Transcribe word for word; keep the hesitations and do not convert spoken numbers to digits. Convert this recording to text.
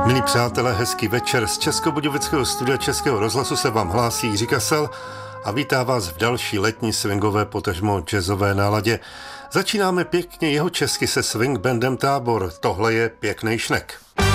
Milí přátelé, hezký večer. Z Českobudějovického studia Českého rozhlasu se vám hlásí Jiří Kasal a vítá vás v další letní swingové, potažmo jazzové náladě. Začínáme pěkně jeho česky se swing bandem Tábor. Tohle je Pěknej šnek.